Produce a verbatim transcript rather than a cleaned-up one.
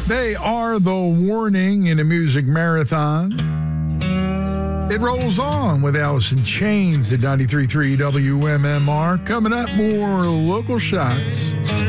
They are the Warning in a music marathon. It rolls on with Alice in Chains at ninety-three point three W M M R. Coming up, more local shots.